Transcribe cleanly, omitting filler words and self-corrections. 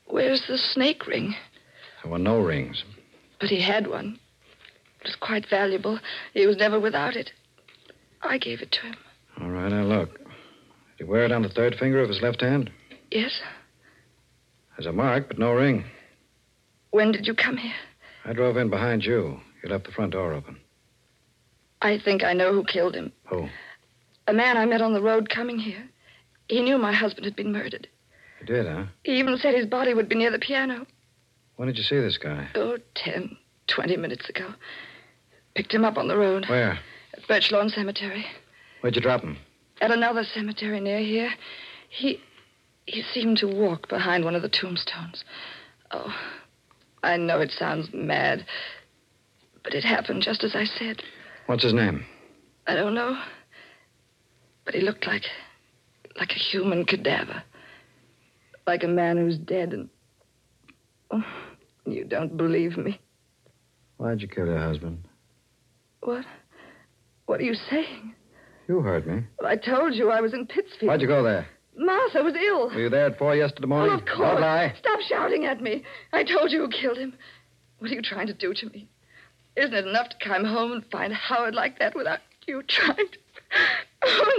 Where's the snake ring? There were no rings. But he had one. It was quite valuable. He was never without it. I gave it to him. All right, now look. Did he wear it on the third finger of his left hand? Yes. There's a mark, but no ring. When did you come here? I drove in behind you. You left the front door open. I think I know who killed him. Who? A man I met on the road coming here. He knew my husband had been murdered. You did, huh? He even said his body would be near the piano. When did you see this guy? Oh, 10, 20 minutes ago. Picked him up on the road. Where? At Birch Lawn Cemetery. Where'd you drop him? At another cemetery near here. He seemed to walk behind one of the tombstones. Oh, I know it sounds mad, but it happened just as I said. What's his name? I don't know. But he looked like a human cadaver. Like a man who's dead and... Oh, you don't believe me. Why'd you kill your husband? What? What are you saying? You heard me. Well, I told you I was in Pittsfield. Why'd you go there? Martha was ill. Were you there at 4 yesterday morning? Oh, of course. Don't lie. Stop shouting at me. I told you who killed him. What are you trying to do to me? Isn't it enough to come home and find Howard like that without you trying to... Oh,